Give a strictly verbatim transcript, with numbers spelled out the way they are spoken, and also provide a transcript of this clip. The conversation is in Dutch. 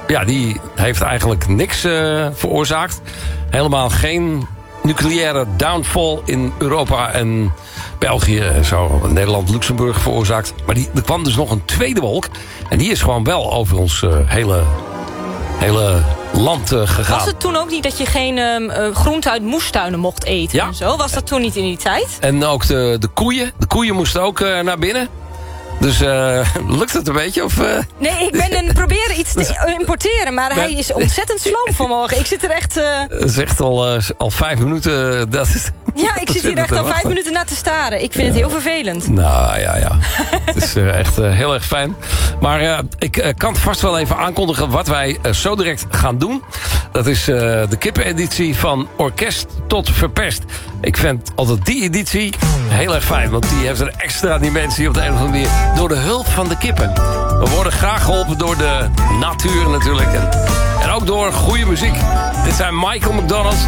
ja, die heeft eigenlijk niks uh, veroorzaakt. Helemaal geen nucleaire downfall in Europa en België en zo. Nederland, Luxemburg veroorzaakt. Maar die, er kwam dus nog een tweede wolk. En die is gewoon wel over ons uh, hele, hele land uh, gegaan. Was het toen ook niet dat je geen uh, groente uit moestuinen mocht eten? Ja. En zo? Was dat toen niet in die tijd? En ook de, de koeien. De koeien moesten ook uh, naar binnen. Dus uh, lukt het een beetje? Of, uh... Nee, ik ben een proberen iets te importeren. Maar hij is ontzettend sloom vanmorgen. Ik zit er echt... Uh... Het is echt al, uh, al vijf minuten. Dat is, ja, ik zit hier echt al vijf minuten naar te staren. Ik vind ja. het heel vervelend. Nou ja, ja. Het is uh, echt uh, heel erg fijn. Maar uh, ik uh, kan vast wel even aankondigen wat wij uh, zo direct gaan doen. Dat is uh, de kippeneditie van Orkest tot Verpest. Ik vind altijd die editie heel erg fijn. Want die heeft een extra dimensie op de een of andere manier. Door de hulp van de kippen. We worden graag geholpen door de natuur natuurlijk. En, en ook door goede muziek. Dit zijn Michael McDonald